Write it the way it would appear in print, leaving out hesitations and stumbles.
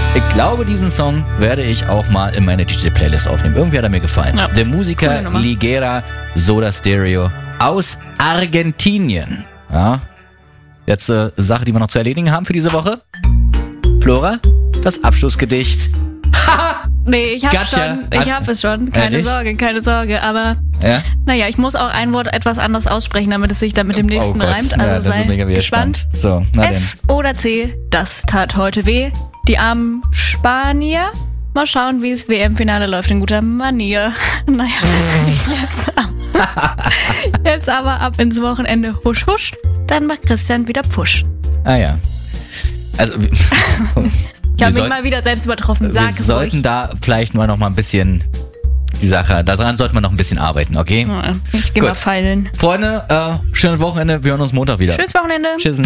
Ich glaube, diesen Song werde ich auch mal in meine DJ-Playlist aufnehmen. Irgendwie hat er mir gefallen. Ja. Der Musiker Ligera Soda Stereo aus Argentinien. Ja. Jetzt Sache, die wir noch zu erledigen haben für diese Woche. Flora, das Abschlussgedicht. Nee, ich hab Gotcha. es schon. Keine Sorge. Aber Ja? naja, ich muss auch ein Wort etwas anders aussprechen, damit es sich dann mit dem nächsten Gott. reimt. Ja, Also da sind sei wir wieder gespannt. So, na denn. F oder C, das tat heute weh. Die armen Spanier. Mal schauen, wie es WM-Finale läuft in guter Manier. Naja, jetzt aber ab ins Wochenende. Husch, husch. Dann macht Christian wieder Pfusch. Ah ja. Also, Ich habe mich mal wieder selbst übertroffen. Sag wir es sollten ruhig. da vielleicht nur noch mal ein bisschen die Sache, daran sollten wir noch ein bisschen arbeiten, okay? Ich geh mal feilen. Freunde, schönes Wochenende, wir hören uns Montag wieder. Schönes Wochenende. Tschüss.